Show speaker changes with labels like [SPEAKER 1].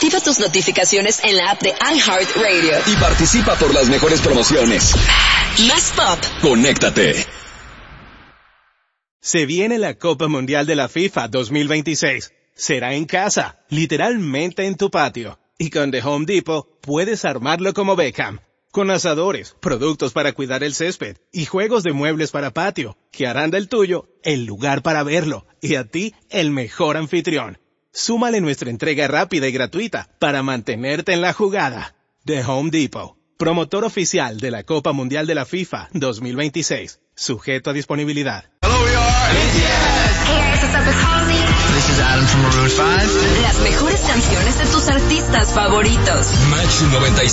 [SPEAKER 1] Activa tus notificaciones en la app de iHeartRadio.
[SPEAKER 2] Y participa por las mejores promociones.
[SPEAKER 1] Más pop.
[SPEAKER 2] Conéctate.
[SPEAKER 3] Se viene la Copa Mundial de la FIFA 2026. Será en casa, literalmente en tu patio. Y con The Home Depot puedes armarlo como Beckham. Con asadores, productos para cuidar el césped y juegos de muebles para patio, que harán del tuyo el lugar para verlo y a ti el mejor anfitrión. Súmale nuestra entrega rápida y gratuita para mantenerte en la jugada. The Home Depot, promotor oficial de la Copa Mundial de la FIFA 2026. Sujeto a disponibilidad.
[SPEAKER 4] Hello, we are BTS.
[SPEAKER 5] Hey guys, what's up? It's Halsey.
[SPEAKER 4] This is Adam from Maroon 5.
[SPEAKER 1] Las mejores canciones de tus artistas favoritos.
[SPEAKER 2] Máximo 97.